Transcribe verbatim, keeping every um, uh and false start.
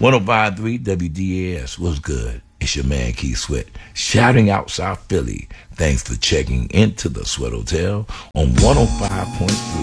five point three W D A S was good. It's your man Keith Sweat, shouting out South Philly. Thanks for checking into the Sweat Hotel on one oh five point three